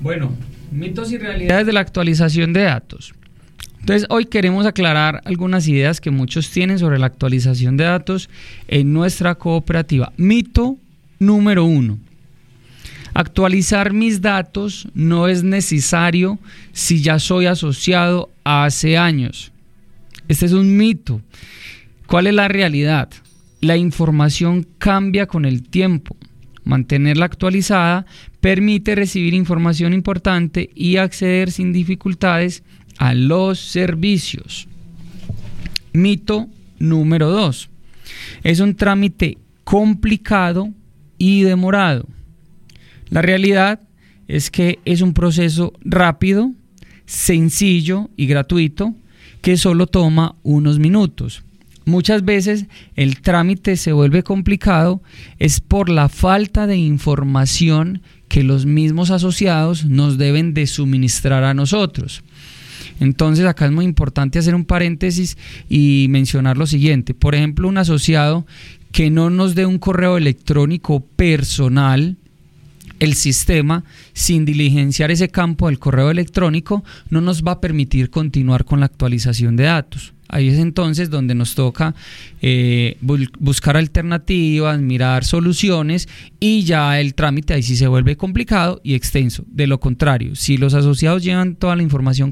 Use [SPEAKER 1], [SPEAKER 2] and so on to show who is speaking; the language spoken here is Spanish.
[SPEAKER 1] Bueno, mitos y realidades de la actualización de datos. Entonces, hoy queremos aclarar algunas ideas que muchos tienen sobre la actualización de datos en nuestra cooperativa. Mito número 1. Actualizar mis datos no es necesario si ya soy asociado hace años. Este es un mito. ¿Cuál es la realidad? La información cambia con el tiempo. Mantenerla actualizada permite recibir información importante y acceder sin dificultades a los servicios. Mito número 2. Es un trámite complicado y demorado. La realidad es que es un proceso rápido, sencillo y gratuito que solo toma unos minutos. Muchas veces el trámite se vuelve complicado es por la falta de información que los mismos asociados nos deben de suministrar a nosotros. Entonces acá es muy importante hacer un paréntesis y mencionar lo siguiente. Por ejemplo, un asociado que no nos dé un correo electrónico personal, el sistema, sin diligenciar ese campo del correo electrónico, no nos va a permitir continuar con la actualización de datos. Ahí es entonces donde nos toca buscar alternativas, mirar soluciones, y ya el trámite ahí sí se vuelve complicado y extenso. De lo contrario, si los asociados llevan toda la información